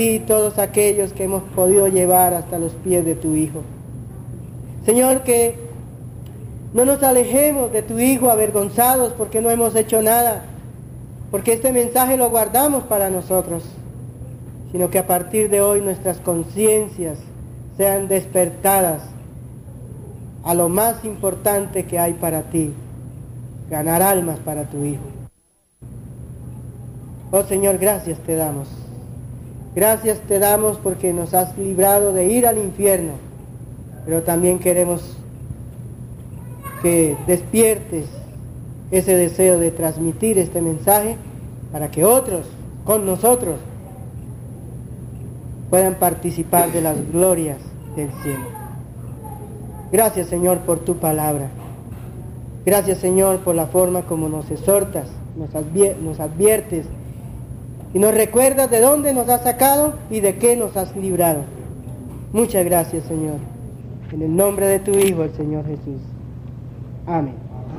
y todos aquellos que hemos podido llevar hasta los pies de tu Hijo. Señor, que no nos alejemos de tu Hijo avergonzados porque no hemos hecho nada, porque este mensaje lo guardamos para nosotros, sino que a partir de hoy nuestras conciencias sean despertadas a lo más importante que hay para ti, ganar almas para tu Hijo. Oh Señor, gracias te damos. Gracias te damos porque nos has librado de ir al infierno, pero también queremos que despiertes ese deseo de transmitir este mensaje para que otros, con nosotros, puedan participar de las glorias del cielo. Gracias, Señor, por tu palabra. Gracias, Señor, por la forma como nos exhortas, nos adviertes y nos recuerdas de dónde nos has sacado y de qué nos has librado. Muchas gracias, Señor. En el nombre de tu Hijo, el Señor Jesús. Amén.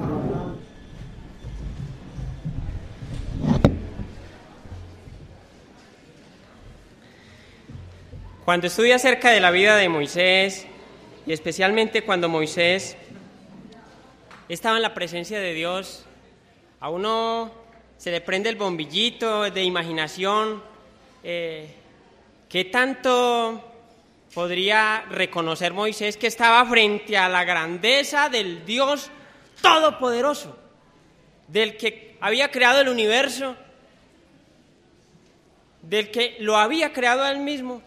Cuando estudia acerca de la vida de Moisés, y especialmente cuando Moisés estaba en la presencia de Dios, a uno se le prende el bombillito de imaginación. ¿Qué tanto podría reconocer Moisés que estaba frente a la grandeza del Dios Todopoderoso, del que había creado el universo, del que lo había creado a él mismo?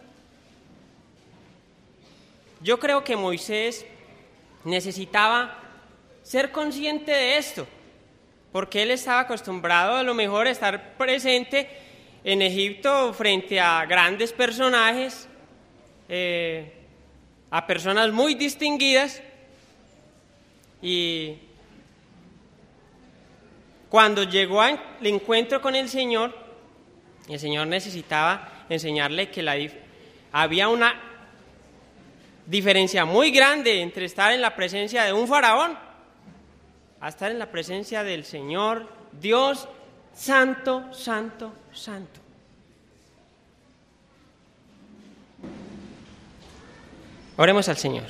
Yo creo que Moisés necesitaba ser consciente de esto, porque él estaba acostumbrado a lo mejor a estar presente en Egipto frente a grandes personajes, a personas muy distinguidas, y cuando llegó al encuentro con el Señor necesitaba enseñarle que había una diferencia muy grande entre estar en la presencia de un faraón a estar en la presencia del Señor, Dios santo, santo, santo. Oremos al Señor.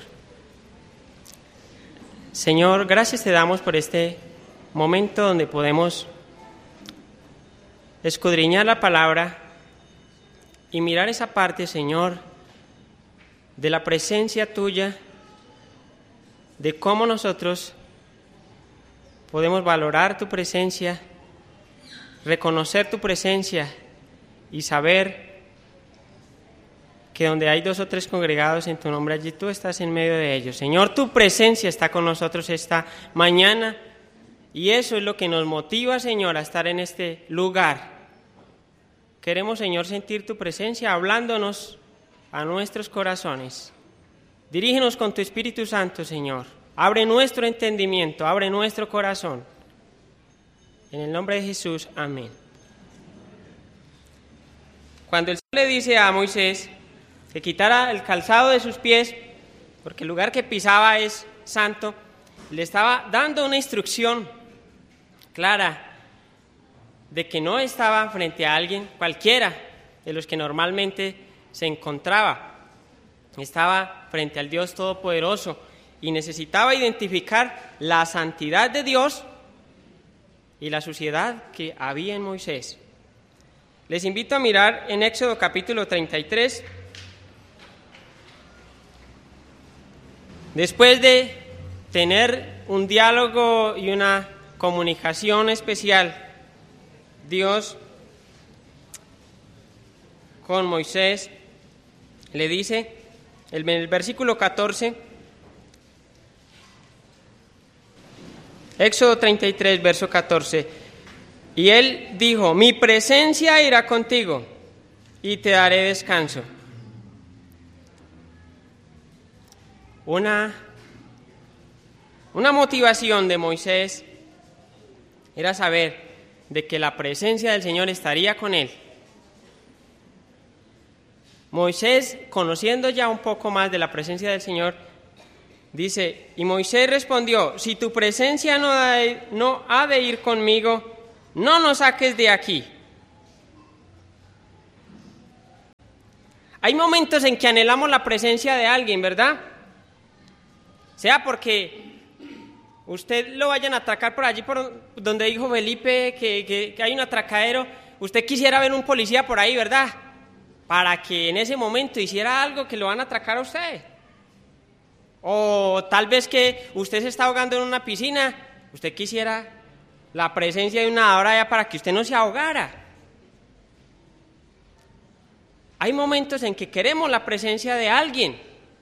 Señor, gracias te damos por este momento donde podemos escudriñar la palabra y mirar esa parte, Señor, de la presencia tuya, de cómo nosotros podemos valorar tu presencia, reconocer tu presencia y saber que donde hay 2 o 3 congregados en tu nombre, allí tú estás en medio de ellos. Señor, tu presencia está con nosotros esta mañana y eso es lo que nos motiva, Señor, a estar en este lugar. Queremos, Señor, sentir tu presencia hablándonos a nuestros corazones. Dirígenos con tu Espíritu Santo, Señor. Abre nuestro entendimiento, abre nuestro corazón. En el nombre de Jesús, amén. Cuando el Señor le dice a Moisés que quitara el calzado de sus pies, porque el lugar que pisaba es santo, le estaba dando una instrucción clara de que no estaba frente a alguien cualquiera de los que normalmente se encontraba. Estaba frente al Dios Todopoderoso y necesitaba identificar la santidad de Dios y la suciedad que había en Moisés. Les invito a mirar en Éxodo capítulo 33. Después de tener un diálogo y una comunicación especial, Dios con Moisés le dice en el versículo 14, Éxodo 33, verso 14, y él dijo: mi presencia irá contigo y te daré descanso. Una motivación de Moisés era saber de que la presencia del Señor estaría con él. Moisés, conociendo ya un poco más de la presencia del Señor, dice: y Moisés respondió: si tu presencia no ha de ir conmigo, no nos saques de aquí. Hay momentos en que anhelamos la presencia de alguien, ¿verdad? Sea porque usted lo vayan a atracar por allí, por donde dijo Felipe que hay un atracadero, usted quisiera ver un policía por ahí, ¿verdad? Para que en ese momento hiciera algo que lo van a atracar a usted. O tal vez que usted se está ahogando en una piscina, usted quisiera la presencia de un nadador allá para que usted no se ahogara. Hay momentos en que queremos la presencia de alguien.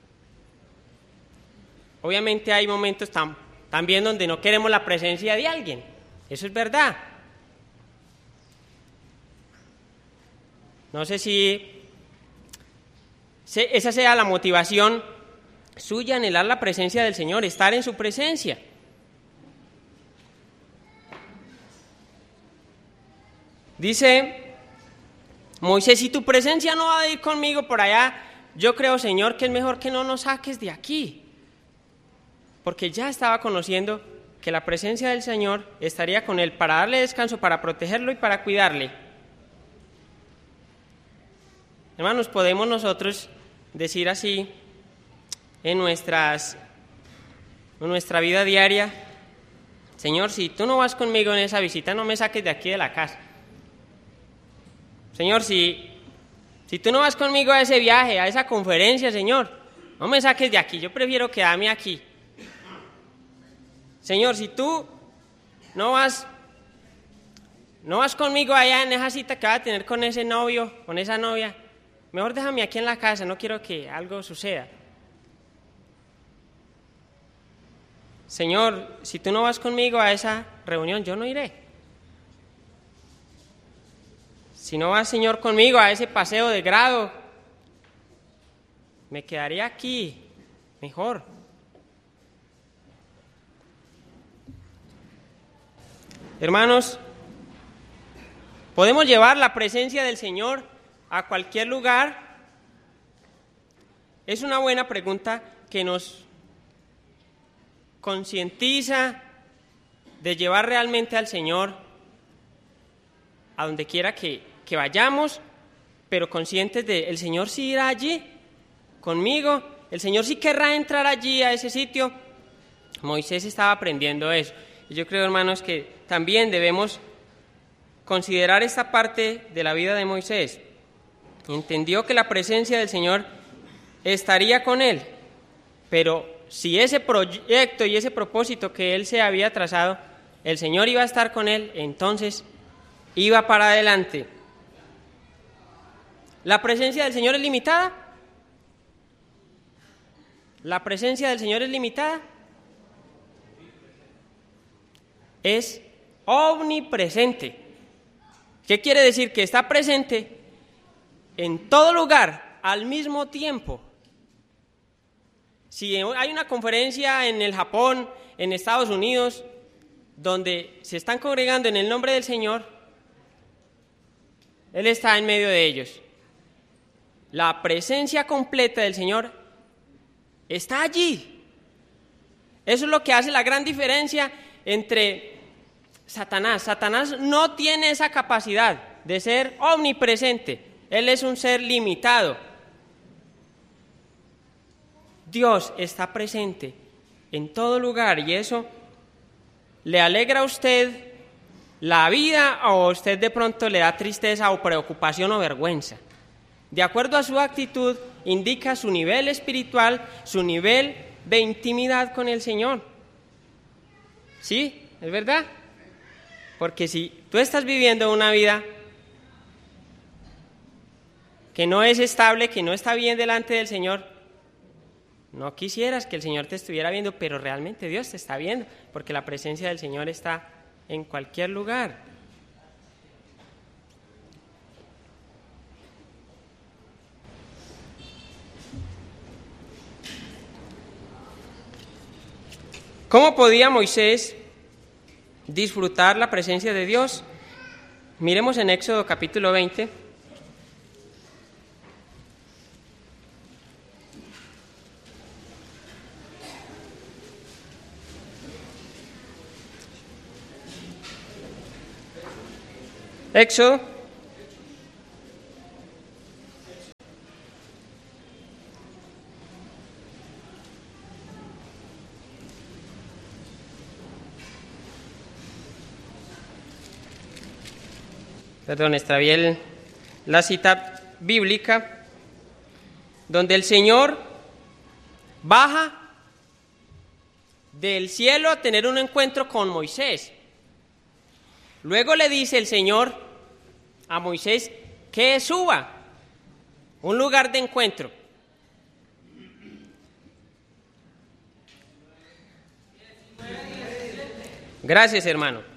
Obviamente hay momentos también donde no queremos la presencia de alguien. Eso es verdad. No sé si esa sea la motivación suya, anhelar la presencia del Señor, estar en su presencia. Dice Moisés, si tu presencia no va a ir conmigo por allá, yo creo, Señor, que es mejor que no nos saques de aquí. Porque ya estaba conociendo que la presencia del Señor estaría con él para darle descanso, para protegerlo y para cuidarle. Hermanos, podemos nosotros decir así en nuestra vida diaria: Señor, si tú no vas conmigo en esa visita, no me saques de aquí de la casa. Señor, si tú no vas conmigo a ese viaje, a esa conferencia, Señor, no me saques de aquí, yo prefiero quedarme aquí. Señor, si tú no vas conmigo allá en esa cita que vas a tener con ese novio, con esa novia, mejor déjame aquí en la casa, no quiero que algo suceda. Señor, si tú no vas conmigo a esa reunión, yo no iré. Si no vas, Señor, conmigo a ese paseo de grado, me quedaré aquí, mejor. Hermanos, ¿podemos llevar la presencia del Señor a cualquier lugar? Es una buena pregunta que nos concientiza de llevar realmente al Señor a donde quiera que vayamos, pero conscientes de el Señor sí irá allí conmigo, el Señor sí querrá entrar allí a ese sitio. Moisés estaba aprendiendo eso. Y yo creo, hermanos, que también debemos considerar esta parte de la vida de Moisés. Entendió que la presencia del Señor estaría con él, pero si ese proyecto y ese propósito que él se había trazado, el Señor iba a estar con él, entonces iba para adelante. ¿La presencia del Señor es limitada? ¿La presencia del Señor es limitada? Es omnipresente. ¿Qué quiere decir? Que está presente en todo lugar al mismo tiempo. Si hay una conferencia en el Japón, en Estados Unidos, donde se están congregando en el nombre del Señor, Él está en medio de ellos. La presencia completa del Señor está allí. Eso es lo que hace la gran diferencia entre Satanás. Satanás no tiene esa capacidad de ser omnipresente. Él es un ser limitado. Dios está presente en todo lugar y eso le alegra a usted la vida, o a usted de pronto le da tristeza o preocupación o vergüenza. De acuerdo a su actitud, indica su nivel espiritual, su nivel de intimidad con el Señor. ¿Sí? ¿Es verdad? Porque si tú estás viviendo una vida que no es estable, que no está bien delante del Señor, no quisieras que el Señor te estuviera viendo, pero realmente Dios te está viendo, porque la presencia del Señor está en cualquier lugar. ¿Cómo podía Moisés disfrutar la presencia de Dios? Miremos en Éxodo capítulo 20. Éxodo Perdón, extravié la cita bíblica, donde el Señor baja del cielo a tener un encuentro con Moisés. Luego le dice el Señor a Moisés que suba, un lugar de encuentro. Gracias, hermano.